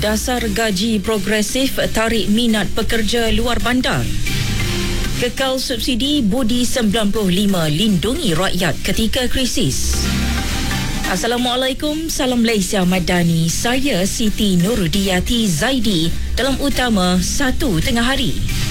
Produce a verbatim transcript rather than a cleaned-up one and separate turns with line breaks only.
dasar gaji progresif tarik minat pekerja luar bandar. Kekal subsidi Budi sembilan puluh lima lindungi rakyat ketika krisis. Assalamualaikum, salam Malaysia Madani. Saya Siti Nurudiyati Zaidi dalam utama satu tengah hari.